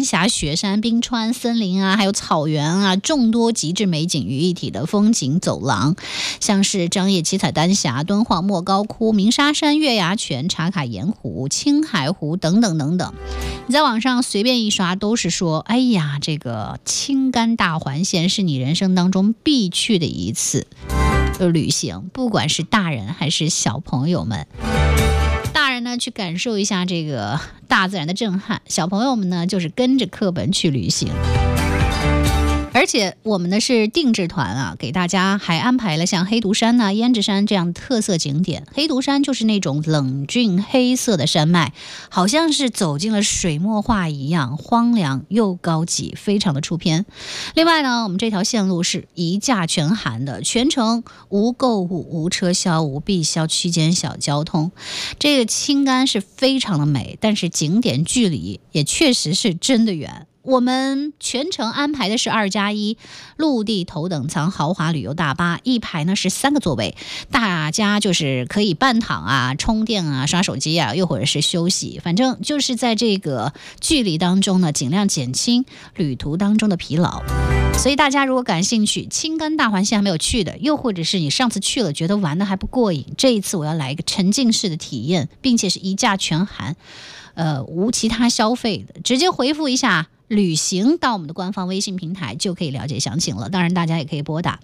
峡雪山、冰川、森林啊，还有草原啊，众多极致美景于一体的风景走廊，像是张掖七彩丹霞、敦煌莫高窟、鸣沙山、月牙泉、茶卡盐湖、青海湖等等等等。你在网上随便一刷都是说，哎呀，这个青甘大环线是你人生当中必去的一次旅行，不管是大人还是小朋友们。大人呢去感受一下这个大自然的震撼，小朋友们呢就是跟着课本去旅行。而且我们呢是定制团啊，给大家还安排了像黑独山呐、胭脂山这样特色景点。黑独山就是那种冷峻黑色的山脉，好像是走进了水墨画一样，荒凉又高级，非常的出片。另外呢，我们这条线路是一价全含的，全程无购物、无车厢、无必销区间小交通。这个青甘是非常的美，但是景点距离也确实是真的远。我们全程安排的是2+1陆地头等舱豪华旅游大巴，一排呢是3个座位，大家就是可以半躺啊、充电啊、刷手机啊，又或者是休息，反正就是在这个距离当中呢，尽量减轻旅途当中的疲劳。所以大家如果感兴趣，青甘大环线还没有去的，又或者是你上次去了觉得玩的还不过瘾，这一次我要来一个沉浸式的体验，并且是一价全含，无其他消费的，直接回复一下旅行到我们的官方微信平台就可以了解详情了。当然大家也可以拨打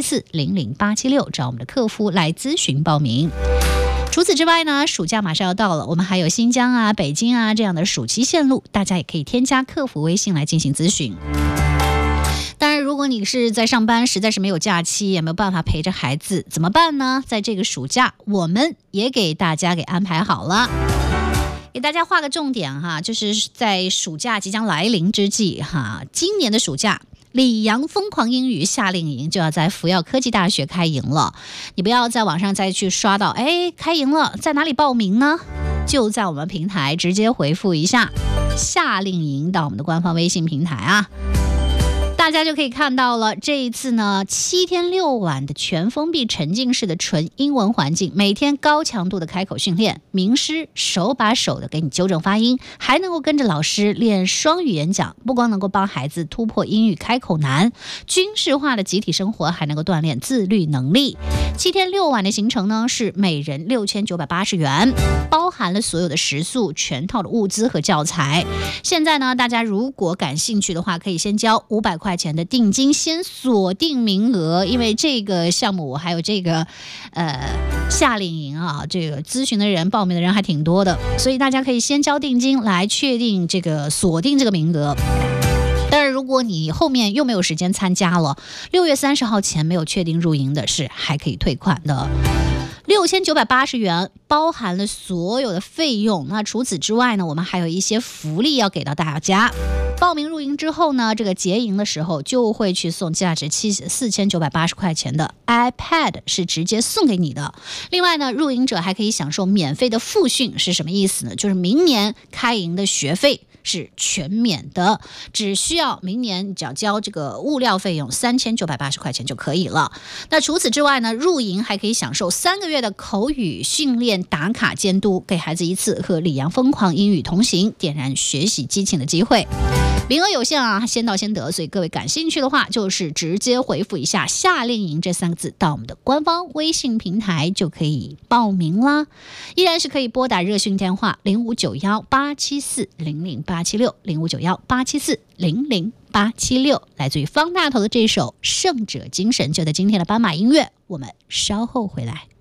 874-00876找我们的客服来咨询报名。除此之外呢，暑假马上要到了，我们还有新疆啊、北京啊这样的暑期线路，大家也可以添加客服微信来进行咨询。当然如果你是在上班，实在是没有假期，也没有办法陪着孩子，怎么办呢？在这个暑假我们也给大家给安排好了，给大家画个重点哈，就是在暑假即将来临之际哈，今年的暑假里阳疯狂英语夏令营就要在福耀科技大学开营了。你不要在网上再去刷到开营了，在哪里报名呢？就在我们平台直接回复一下夏令营到我们的官方微信平台啊，大家就可以看到了。这一次呢，7天6晚的全封闭沉浸式的纯英文环境，每天高强度的开口训练，名师手把手的给你纠正发音，还能够跟着老师练双语演讲，不光能够帮孩子突破英语开口难，军事化的集体生活还能够锻炼自律能力。7天6晚的行程呢是每人6980元，包含了所有的食宿、全套的物资和教材。现在呢，大家如果感兴趣的话，可以先交500块钱的定金，先锁定名额，因为这个项目还有这个夏令营啊，这个咨询的人、报名的人还挺多的，所以大家可以先交定金来确定这个锁定这个名额。但是如果你后面又没有时间参加了，6月30号前没有确定入营的是还可以退款的。6980元包含了所有的费用。那除此之外呢，我们还有一些福利要给到大家。报名入营之后呢，这个结营的时候就会去送价值4980块钱的 iPad， 是直接送给你的。另外呢，入营者还可以享受免费的复训，是什么意思呢？就是明年开营的学费是全免的，只需要明年你只要交这个物料费用3980块钱就可以了。那除此之外呢，入营还可以享受3个月的口语训练打卡监督，给孩子一次和李阳疯狂英语同行，点燃学习激情的机会。名额有限啊，先到先得，所以各位感兴趣的话，就是直接回复一下夏令营这3个字到我们的官方微信平台就可以报名啦。依然是可以拨打热讯电话059187400876，059187400876，来自于方大头的这首《胜者精神》，就在今天的斑马音乐，我们稍后回来。